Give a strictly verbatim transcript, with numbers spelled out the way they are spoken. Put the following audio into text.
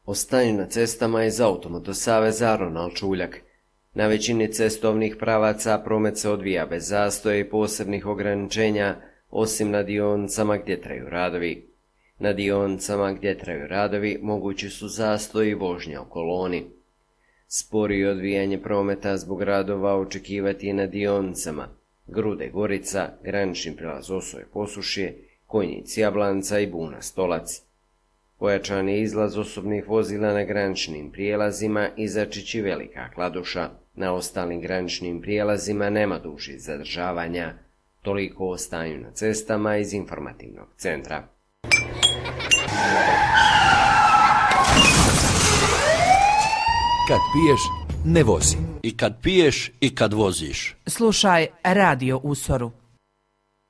O stanju na cestama iz Automoto saveza Ronald Čuljak. Na većini cestovnih pravaca promet se odvija bez zastoja i posebnih ograničenja, osim na dionicama gdje traju radovi. Na dionicama gdje traju radovi mogući su zastoji i vožnja u koloni. Sporije odvijanje prometa zbog radova očekivati i na dionicama Grude Gorica, granični prilaz Osoje Posušje, Konjic Jablanca i Buna Stolac. Pojačan je izlaz osobnih vozila na graničnim prijelazima Izačić i Velika Kladuša. Na ostalim graničnim prijelazima nema dužih zadržavanja. Toliko o stanju na cestama iz informativnog centra. Kad piješ, ne vozi. I kad piješ i kad voziš. Slušaj Radio Usoru.